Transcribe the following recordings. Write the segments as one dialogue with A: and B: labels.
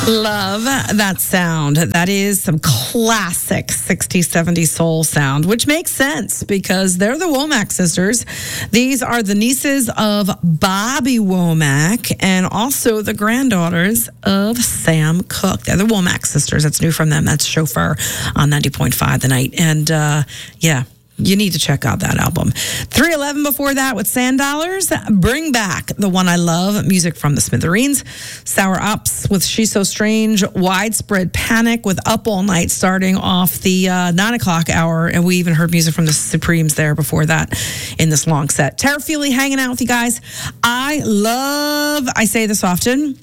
A: Love that sound. That is some classic 60s, 70s soul sound, which makes sense because they're the Womack sisters. These are the nieces of Bobby Womack and also the granddaughters of Sam Cooke. They're the Womack sisters. That's new from them. That's Chauffeur on 90.5 The Night. And you need to check out that album. 311 before that with Sand Dollars. Bring Back the One I Love. Music from the Smithereens. Sour Ups with She's So Strange. Widespread Panic with Up All Night starting off the 9 o'clock hour. And we even heard music from the Supremes there before that in this long set. Tara Feely hanging out with you guys. I say this often,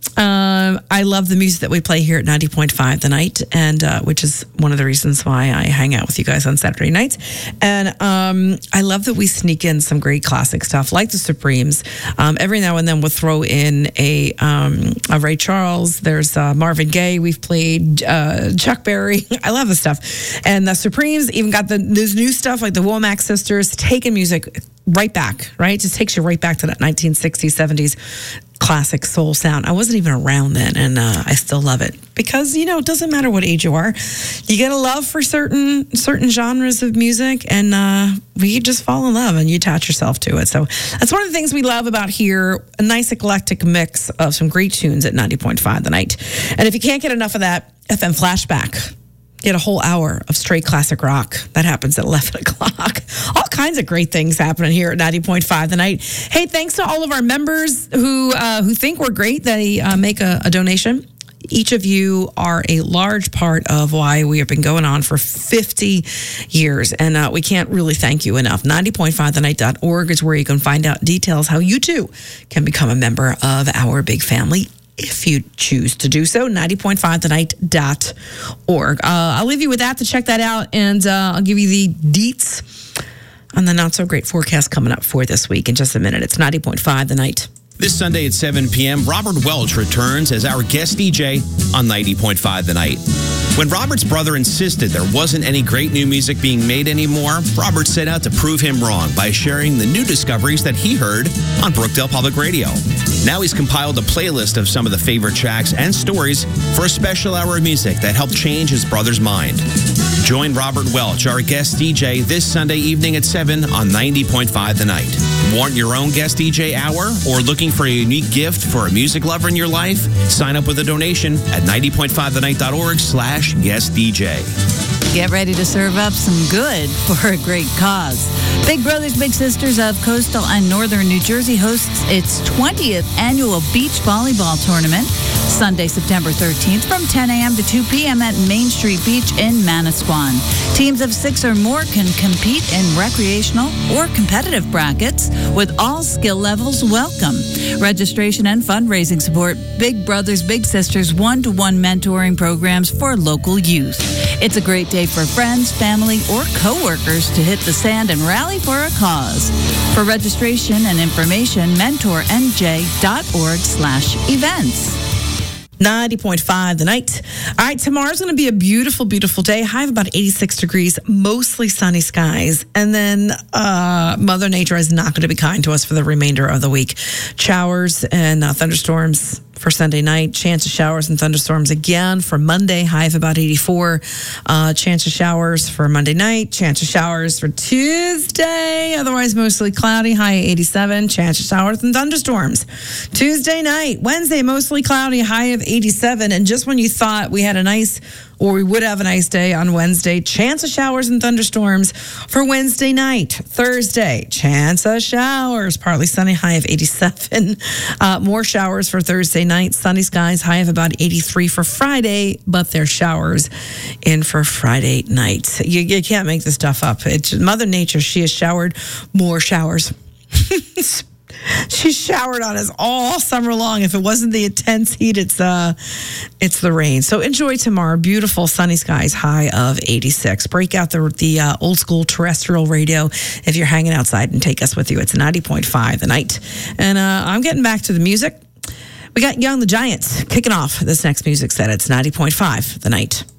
A: I love the music that we play here at 90.5 The Night, and which is one of the reasons why I hang out with you guys on Saturday nights. And I love that we sneak in some great classic stuff like the Supremes. Every now and then we'll throw in a Ray Charles. There's Marvin Gaye. We've played Chuck Berry. I love this stuff. And the Supremes even got this new stuff like the Womack sisters, taking music right back, right? It just takes you right back to that 1960s, 70s classic soul sound. I wasn't even around then, and I still love it because, it doesn't matter what age you are. You get a love for certain genres of music, and you just fall in love and you attach yourself to it. So that's one of the things we love about here, a nice eclectic mix of some great tunes at 90.5 The Night. And if you can't get enough of that, FM Flashback. Get a whole hour of straight classic rock. That happens at 11 o'clock. All kinds of great things happening here at 90.5 The Night. Hey, thanks to all of our members who think we're great. They make a donation. Each of you are a large part of why we have been going on for 50 years. And we can't really thank you enough. 90.5thenight.org is where you can find out details how you too can become a member of our big family, if you choose to do so. 90.5thenight.org. I'll leave you with that to check that out, and I'll give you the deets on the not-so-great forecast coming up for this week in just a minute. It's 90.5 The Night.
B: This Sunday at 7 p.m., Robert Welch returns as our guest DJ on 90.5 The Night. When Robert's brother insisted there wasn't any great new music being made anymore, Robert set out to prove him wrong by sharing the new discoveries that he heard on Brookdale Public Radio. Now he's compiled a playlist of some of the favorite tracks and stories for a special hour of music that helped change his brother's mind. Join Robert Welch, our guest DJ, this Sunday evening at 7 on 90.5 The Night. Want your own guest DJ hour or looking for a unique gift for a music lover in your life? Sign up with a donation at 90.5thenight.org/guest DJ.
C: Get ready to serve up some good for a great cause. Big Brothers Big Sisters of Coastal and Northern New Jersey hosts its 20th annual beach volleyball tournament Sunday, September 13th from 10 a.m. to 2 p.m. at Main Street Beach in Manasquan. Teams of 6 or more can compete in recreational or competitive brackets with all skill levels welcome. Registration and fundraising support Big Brothers Big Sisters one-to-one mentoring programs for local youth. It's a great day for friends, family, or coworkers to hit the sand and rally for a cause. For registration and information, mentornj.org/events.
A: 90.5 The Night. All right, tomorrow's going to be a beautiful, beautiful day. High of about 86 degrees, mostly sunny skies. And then Mother Nature is not going to be kind to us for the remainder of the week. Showers and thunderstorms for Sunday night. Chance of showers and thunderstorms again for Monday. High of about 84. Chance of showers for Monday night. Chance of showers for Tuesday. Otherwise, mostly cloudy. High of 87. Chance of showers and thunderstorms. Tuesday night. Wednesday, mostly cloudy. High of 87. And just when you thought we had a nice, or we would have a nice day on Wednesday, chance of showers and thunderstorms for Wednesday night. Thursday, chance of showers, partly sunny, high of 87. More showers for Thursday night. Sunny skies, high of about 83 for Friday, but there's showers in for Friday night. You can't make this stuff up. It's Mother Nature. She has showered more showers. She showered on us all summer long. If it wasn't the intense heat, it's the rain. So enjoy tomorrow. Beautiful sunny skies, high of 86. Break out the old school terrestrial radio if you're hanging outside and take us with you. It's 90.5 The Night. And I'm getting back to the music. We got Young the Giants kicking off this next music set. It's 90.5 The Night.